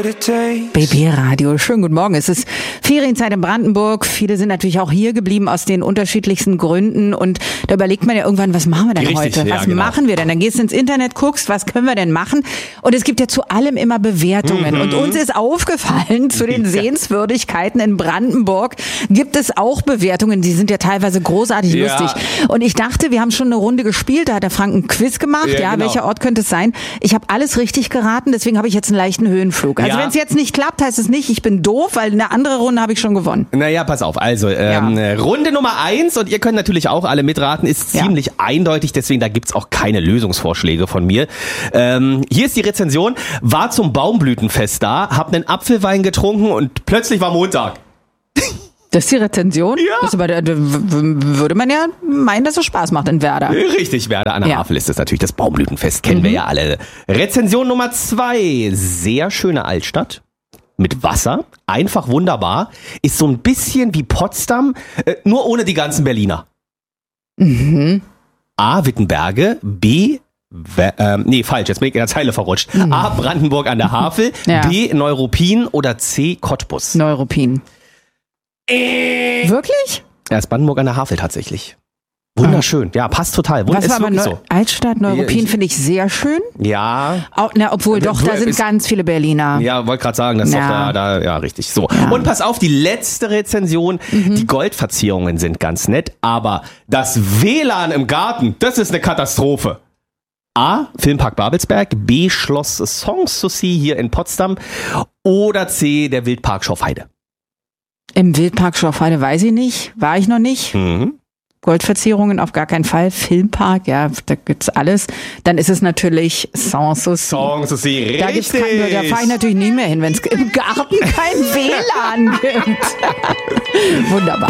BB Radio, schönen guten Morgen. Es ist Ferienzeit in Brandenburg. Viele sind natürlich auch hier geblieben aus den unterschiedlichsten Gründen. Und da überlegt man ja irgendwann, was machen wir denn heute? Was machen wir denn? Dann gehst du ins Internet, guckst, was können wir denn machen? Und es gibt ja zu allem immer Bewertungen. Und uns ist aufgefallen, zu den Sehenswürdigkeiten in Brandenburg gibt es auch Bewertungen. Die sind ja teilweise großartig lustig. Und ich dachte, wir haben schon eine Runde gespielt. Da hat der Frank ein Quiz gemacht. Ja, genau. Welcher Ort könnte es sein? Ich habe alles richtig geraten. Deswegen habe ich jetzt einen leichten Höhenflug. Also wenn es jetzt nicht klappt, heißt es nicht, ich bin doof, weil eine andere Runde habe ich schon gewonnen. Naja, pass auf. Also Runde Nummer 1 und ihr könnt natürlich auch alle mitraten, ist ziemlich eindeutig, deswegen da gibt's auch keine Lösungsvorschläge von mir. Hier ist die Rezension. War zum Baumblütenfest da, hab einen Apfelwein getrunken und plötzlich war Montag. Das ist die Rezension? Ja. Das aber, würde man ja meinen, dass es Spaß macht in Werder. Richtig, Werder an der Havel ist das natürlich das Baumblütenfest, kennen wir ja alle. Rezension Nummer 2, sehr schöne Altstadt. Mit Wasser, einfach wunderbar. Ist so ein bisschen wie Potsdam, nur ohne die ganzen Berliner. A, Wittenberge, B, falsch, jetzt bin ich in der Zeile verrutscht. A, Brandenburg an der Havel, B, Neuruppin oder C, Cottbus. Neuruppin. Wirklich? Ja, ist Brandenburg an der Havel tatsächlich. Wunderschön, ja, passt total. Was war aber so. Altstadt, Neuruppin finde ich sehr schön. Ja. Obwohl doch, da sind ganz viele Berliner. Ja, wollte gerade sagen, das ist doch ja, richtig. So. Ja. Und pass auf, die letzte Rezension, die Goldverzierungen sind ganz nett, aber das WLAN im Garten, das ist eine Katastrophe. A, Filmpark Babelsberg, B, Schloss Sanssouci hier in Potsdam oder C, der Wildpark Schorfheide. Im Wildpark Schorfheide weiß ich nicht, war ich noch nicht. Goldverzierungen auf gar keinen Fall. Filmpark, ja, da gibt's alles. Dann ist es natürlich Sanssouci. Sanssouci, richtig. Da fahre ich natürlich nicht mehr hin, wenn es im Garten kein WLAN gibt. Wunderbar.